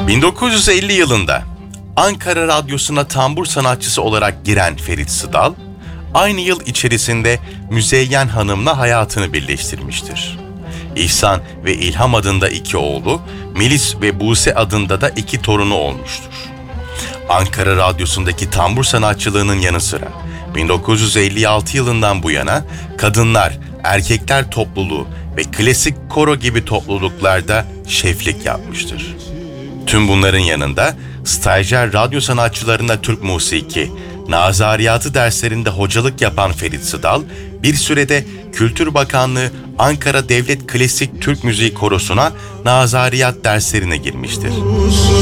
1950 yılında Ankara Radyosu'na tambur sanatçısı olarak giren Ferit Sıdal, aynı yıl içerisinde Müzeyyen Hanım'la hayatını birleştirmiştir. İhsan ve İlham adında 2 oğlu, Melis ve Buse adında da 2 torunu olmuştur. Ankara Radyosu'ndaki tambur sanatçılığının yanı sıra 1956 yılından bu yana kadınlar, erkekler topluluğu ve klasik koro gibi topluluklarda şeflik yapmıştır. Tüm bunların yanında stajyer radyo sanatçılarına Türk musiki, nazariyatı derslerinde hocalık yapan Ferit Sıdal, bir sürede Kültür Bakanlığı Ankara Devlet Klasik Türk Müziği Korosu'na nazariyat derslerine girmiştir.